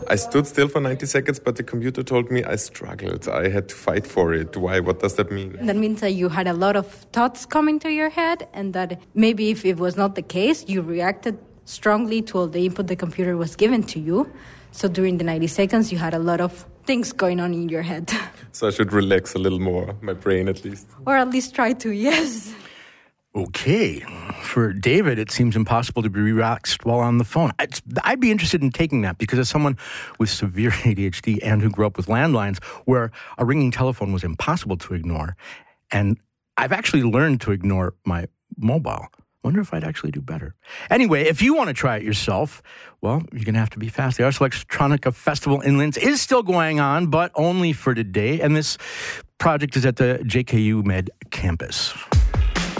I stood still for 90 seconds, but the computer told me I struggled. I had to fight for it. Why? What does that mean? That means that you had a lot of thoughts coming to your head, and that maybe if it was not the case, you reacted strongly to all the input the computer was given to you. So during the 90 seconds, you had a lot of things going on in your head. So I should relax a little more, my brain at least. Or at least try to, yes. Okay. For David, it seems impossible to be relaxed while on the phone. I'd be interested in taking that because as someone with severe ADHD and who grew up with landlines where a ringing telephone was impossible to ignore, and I've actually learned to ignore my mobile. Wonder if I'd actually do better. Anyway, if you want to try it yourself, well, you're going to have to be fast. The Ars Electronica Festival in Linz is still going on, but only for today. And this project is at the JKU Med campus.